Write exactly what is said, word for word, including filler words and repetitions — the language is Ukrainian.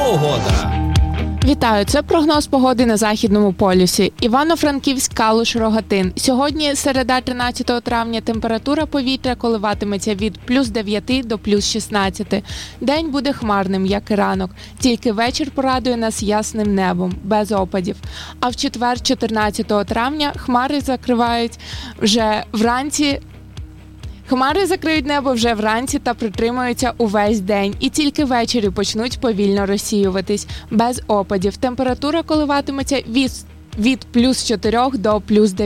Погода. Вітаю, це прогноз погоди на Західному полюсі. Івано-Франківськ, Калуш, Рогатин. Сьогодні, середа, тринадцятого травня, температура повітря коливатиметься від плюс дев'яти до плюс шістнадцяти. День буде хмарним, як і ранок. Тільки вечір порадує нас ясним небом, без опадів. А в четвер, чотирнадцятого травня, хмари закривають вже вранці. Хмари закриють небо вже вранці та притримуються увесь день. І тільки ввечері почнуть повільно розсіюватись. Без опадів. Температура коливатиметься від, від плюс чотирьох до плюс дев'яти.